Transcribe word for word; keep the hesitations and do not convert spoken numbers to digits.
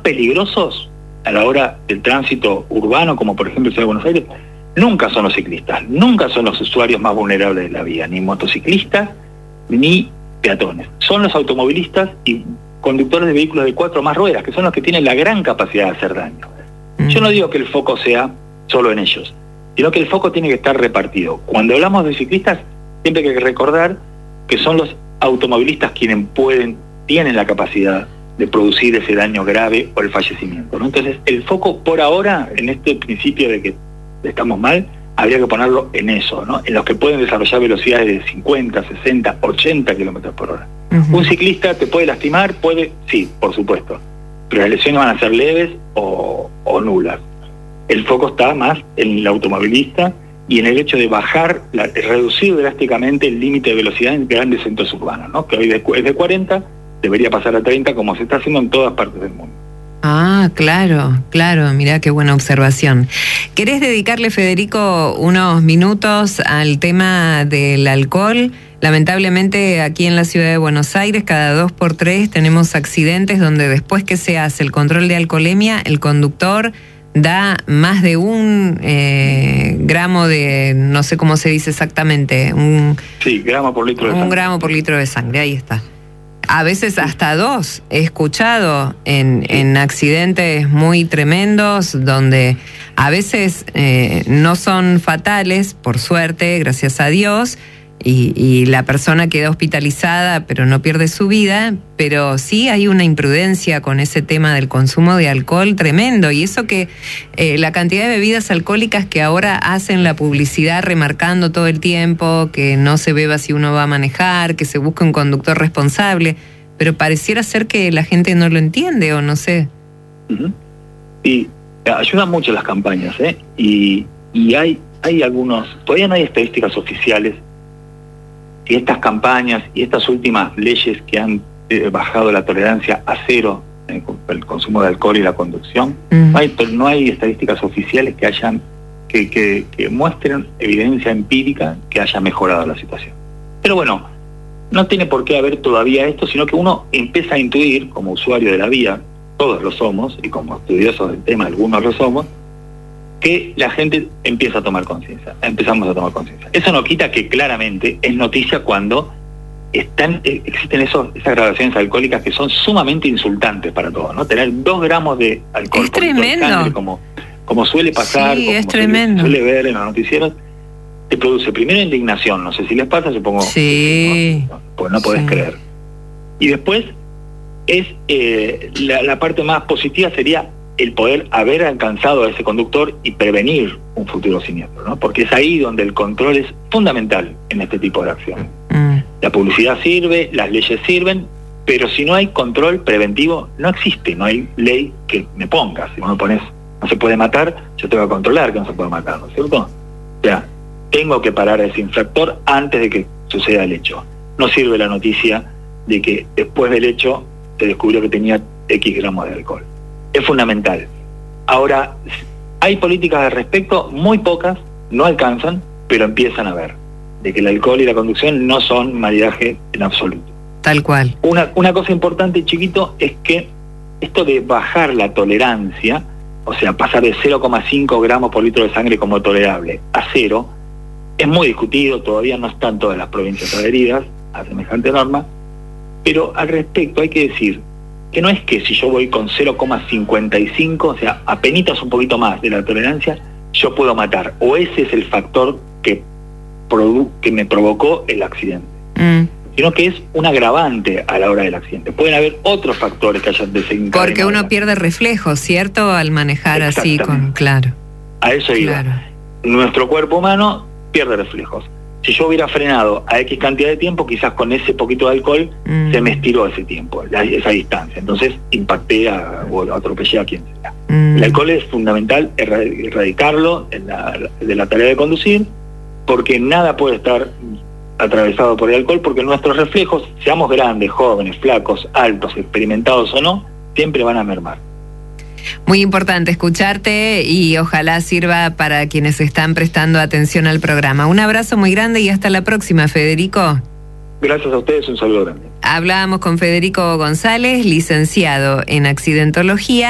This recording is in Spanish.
peligrosos a la hora del tránsito urbano, como por ejemplo en Ciudad de Buenos Aires, nunca son los ciclistas, nunca son los usuarios más vulnerables de la vía, ni motociclistas, ni peatones. Son los automovilistas y conductores de vehículos de cuatro o más ruedas, que son los que tienen la gran capacidad de hacer daño. Mm. Yo no digo que el foco sea solo en ellos, sino que el foco tiene que estar repartido. Cuando hablamos de ciclistas, siempre hay que recordar que son los automovilistas quienes pueden, tienen la capacidad de producir ese daño grave o el fallecimiento, ¿no? Entonces, el foco por ahora, en este principio de que estamos mal, habría que ponerlo en eso, ¿no? En los que pueden desarrollar velocidades de cincuenta, sesenta, ochenta kilómetros por hora. Uh-huh. Un ciclista te puede lastimar, puede, sí, por supuesto, pero las lesiones van a ser leves o, o nulas. El foco está más en el automovilista y en el hecho de bajar, la, reducir drásticamente el límite de velocidad en grandes centros urbanos, ¿no? Que hoy es de cuarenta, debería pasar a treinta, como se está haciendo en todas partes del mundo. Ah, claro, claro, mirá qué buena observación. ¿Querés dedicarle, Federico, unos minutos al tema del alcohol? Lamentablemente aquí en la ciudad de Buenos Aires cada dos por tres tenemos accidentes donde después que se hace el control de alcoholemia, el conductor da más de un eh, gramo de, no sé cómo se dice exactamente, un, sí, gramo por litro de sangre. Un gramo por litro de sangre, ahí está. A veces hasta dos. He escuchado en, en accidentes muy tremendos donde a veces eh, no son fatales, por suerte, gracias a Dios, y, y la persona queda hospitalizada pero no pierde su vida, pero sí hay una imprudencia con ese tema del consumo de alcohol tremendo, y eso que eh, la cantidad de bebidas alcohólicas que ahora hacen la publicidad remarcando todo el tiempo que no se beba si uno va a manejar, que se busque un conductor responsable, pero pareciera ser que la gente no lo entiende, o no sé. Uh-huh. Y ayudan mucho las campañas, ¿eh? Y, y hay, hay algunos, todavía no hay estadísticas oficiales. Y estas campañas y estas últimas leyes que han eh, bajado la tolerancia a cero en el consumo de alcohol y la conducción, mm. no, hay, no hay estadísticas oficiales que hayan que, que, que muestren evidencia empírica que haya mejorado la situación. Pero bueno, no tiene por qué haber todavía esto, sino que uno empieza a intuir, como usuario de la vía, todos lo somos, y como estudiosos del tema, algunos lo somos, que la gente empieza a tomar conciencia, empezamos a tomar conciencia. Eso no quita que claramente es noticia cuando están existen esos, esas graduaciones alcohólicas que son sumamente insultantes para todos, ¿no? Tener dos gramos de alcohol es tremendo. Sangre, como, como suele pasar, sí, como es suele, tremendo. suele ver en los noticieros, te produce primero indignación, no sé si les pasa, supongo, sí, no, pues no podés sí. creer. Y después es eh, la, la parte más positiva sería el poder haber alcanzado a ese conductor y prevenir un futuro siniestro, ¿no? Porque es ahí donde el control es fundamental en este tipo de acción. Mm. La publicidad sirve, las leyes sirven, pero si no hay control preventivo, no existe, no hay ley que me ponga. Si uno pones, no se puede matar, yo tengo que controlar que no se puede matar, ¿no es cierto? O sea, tengo que parar a ese infractor antes de que suceda el hecho. No sirve la noticia de que después del hecho se descubrió que tenía X gramos de alcohol. Es fundamental. Ahora, hay políticas al respecto, muy pocas, no alcanzan, pero empiezan a ver, de que el alcohol y la conducción no son maridaje en absoluto. Tal cual. Una, una cosa importante, chiquito, es que esto de bajar la tolerancia, o sea, pasar de cero coma cinco gramos por litro de sangre como tolerable a cero, es muy discutido, todavía no están todas las provincias adheridas a semejante norma, pero al respecto hay que decir que no es que si yo voy con cero coma cincuenta y cinco, o sea, apenitas un poquito más de la tolerancia, yo puedo matar, o ese es el factor que, produ que me provocó el accidente, mm. sino que es un agravante a la hora del accidente. Pueden haber otros factores que hayan desencadenado. Porque uno pierde reflejos, ¿cierto? Al manejar así con... Claro. A eso iba. Claro. Nuestro cuerpo humano pierde reflejos. Si yo hubiera frenado a X cantidad de tiempo, quizás con ese poquito de alcohol mm. se me estiró ese tiempo, la, esa distancia. Entonces impacté a, o atropellé a quien sea. Mm. El alcohol es fundamental erradicarlo en la, de la tarea de conducir, porque nada puede estar atravesado por el alcohol, porque nuestros reflejos, seamos grandes, jóvenes, flacos, altos, experimentados o no, siempre van a mermar. Muy importante escucharte y ojalá sirva para quienes están prestando atención al programa. Un abrazo muy grande y hasta la próxima, Federico. Gracias a ustedes, un saludo grande. Hablábamos con Federico González, licenciado en accidentología.